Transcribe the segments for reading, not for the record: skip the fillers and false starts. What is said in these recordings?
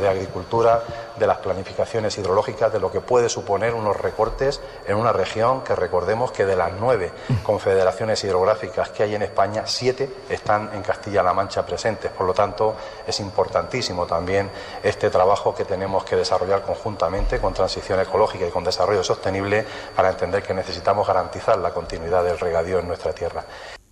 de agricultura, de las planificaciones hidrológicas, de lo que puede suponer unos recortes en una región que recordemos que de las 9 confederaciones hidrográficas que hay en España, 7 están en Castilla-La Mancha presentes. Por lo tanto, es importantísimo también este trabajo que tenemos que desarrollar conjuntamente con transición ecológica y con desarrollo sostenible para entender que necesitamos garantizar la continuidad del regadío en nuestra tierra.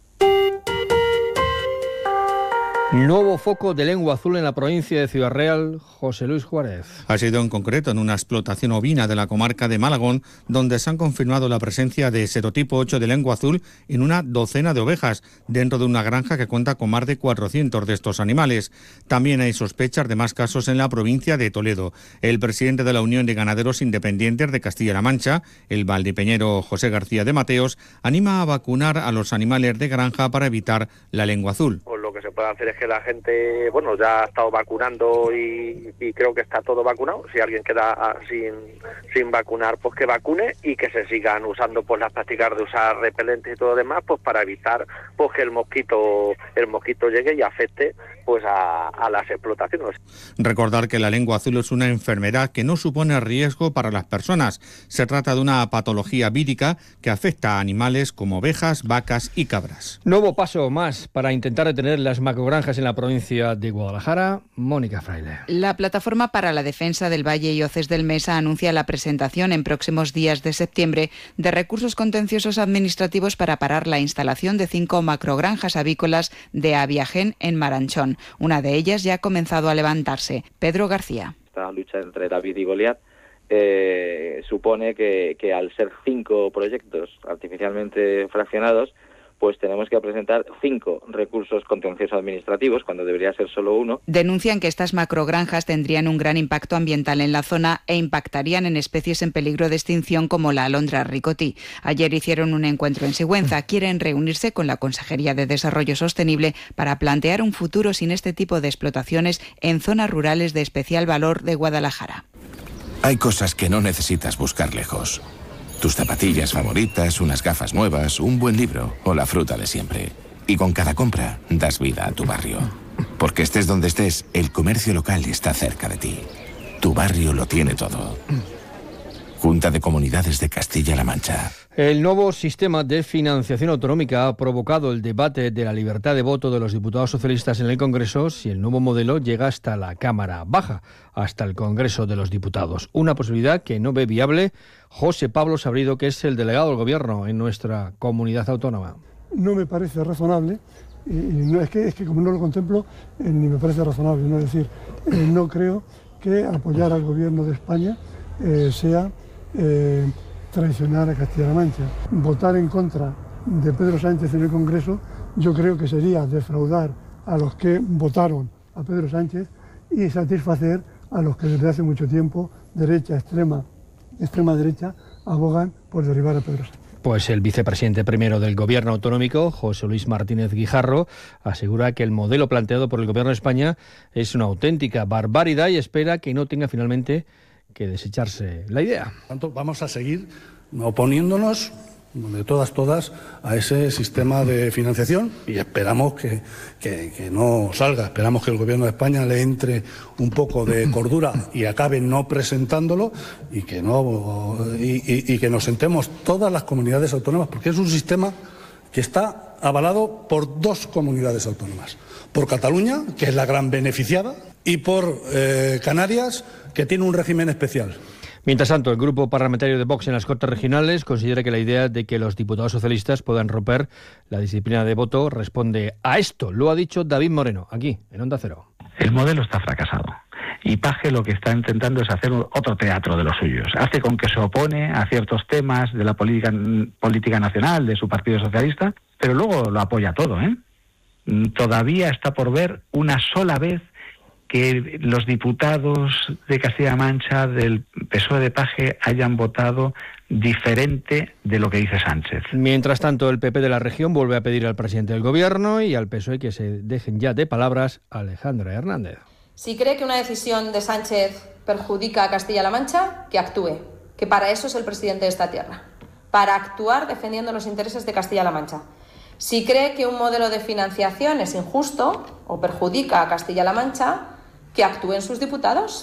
Nuevo foco de lengua azul en la provincia de Ciudad Real, José Luis Juárez. Ha sido en concreto en una explotación ovina de la comarca de Malagón, donde se han confirmado la presencia de serotipo 8 de lengua azul en una docena de ovejas, dentro de una granja que cuenta con más de 400 de estos animales. También hay sospechas de más casos en la provincia de Toledo. El presidente de la Unión de Ganaderos Independientes de Castilla-La Mancha, el valdipeñero José García de Mateos, anima a vacunar a los animales de granja para evitar la lengua azul. Pues lo que se puede hacer es que la gente, bueno, ya ha estado vacunando y creo que está todo vacunado. Si alguien queda sin vacunar, pues que vacune y que se sigan usando pues las prácticas de usar repelentes y todo lo demás, pues para evitar pues que el mosquito llegue y afecte pues a las explotaciones. Recordar que la lengua azul es una enfermedad que no supone riesgo para las personas. Se trata de una patología vírica que afecta a animales como ovejas, vacas y cabras. Nuevo paso más para intentar detener las macrogranjas en la provincia de Guadalajara. Mónica Fraile. La Plataforma para la Defensa del Valle y Hoces del Mesa anuncia la presentación en próximos días de septiembre de recursos contenciosos administrativos para parar la instalación de 5 macrogranjas avícolas de Aviagen en Maranchón. Una de ellas ya ha comenzado a levantarse. Pedro García. Esta lucha entre David y Goliat supone que al ser 5 proyectos artificialmente fraccionados, pues tenemos que presentar 5 recursos contenciosos administrativos, cuando debería ser solo 1. Denuncian que estas macrogranjas tendrían un gran impacto ambiental en la zona e impactarían en especies en peligro de extinción como la alondra ricotí. Ayer hicieron un encuentro en Sigüenza. Quieren reunirse con la Consejería de Desarrollo Sostenible para plantear un futuro sin este tipo de explotaciones en zonas rurales de especial valor de Guadalajara. Hay cosas que no necesitas buscar lejos. Tus zapatillas favoritas, unas gafas nuevas, un buen libro o la fruta de siempre. Y con cada compra das vida a tu barrio. Porque estés donde estés, el comercio local está cerca de ti. Tu barrio lo tiene todo. Junta de Comunidades de Castilla-La Mancha. El nuevo sistema de financiación autonómica ha provocado el debate de la libertad de voto de los diputados socialistas en el Congreso si el nuevo modelo llega hasta la Cámara Baja, hasta el Congreso de los Diputados. Una posibilidad que no ve viable José Pablo Sabrido, que es el delegado del Gobierno en nuestra comunidad autónoma. No me parece razonable, y no, es que como no lo contemplo, ni me parece razonable. No, es decir, no creo que apoyar al Gobierno de España sea traicionar a Castilla-La Mancha. Votar en contra de Pedro Sánchez en el Congreso, yo creo que sería defraudar a los que votaron a Pedro Sánchez y satisfacer a los que desde hace mucho tiempo, derecha, extrema derecha, abogan por derribar a Pedro Sánchez. Pues el vicepresidente primero del Gobierno autonómico, José Luis Martínez Guijarro, asegura que el modelo planteado por el Gobierno de España es una auténtica barbaridad y espera que no tenga finalmente que desecharse la idea. Por tanto, vamos a seguir oponiéndonos de todas a ese sistema de financiación y esperamos que no salga, esperamos que el Gobierno de España le entre un poco de cordura y acabe no presentándolo y que nos sentemos todas las comunidades autónomas, porque es un sistema que está avalado por 2 comunidades autónomas, por Cataluña, que es la gran beneficiada, y por Canarias, que tiene un régimen especial. Mientras tanto, el grupo parlamentario de Vox en las Cortes Regionales considera que la idea de que los diputados socialistas puedan romper la disciplina de voto responde a esto. Lo ha dicho David Moreno, aquí, en Onda Cero. El modelo está fracasado. Y Paje lo que está intentando es hacer otro teatro de los suyos. Hace con que se opone a ciertos temas de la política nacional de su Partido Socialista, pero luego lo apoya todo, ¿eh? Todavía está por ver una sola vez que los diputados de Castilla-La Mancha del PSOE de Paje hayan votado diferente de lo que dice Sánchez. Mientras tanto, el PP de la región vuelve a pedir al presidente del Gobierno y al PSOE que se dejen ya de palabras. Alejandra Hernández. Si cree que una decisión de Sánchez perjudica a Castilla-La Mancha, que actúe, que para eso es el presidente de esta tierra, para actuar defendiendo los intereses de Castilla-La Mancha. Si cree que un modelo de financiación es injusto o perjudica a Castilla-La Mancha, que actúen sus diputados